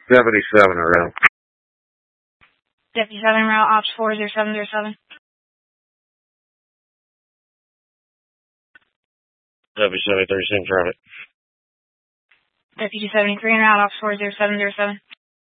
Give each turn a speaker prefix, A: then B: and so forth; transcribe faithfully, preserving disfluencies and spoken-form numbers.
A: seventy-seven around.
B: Deputy seven route, ops four zero seven zero seven.
A: Deputy seventy-three, same traffic.
B: Deputy seventy-three route, ops four zero seven zero seven.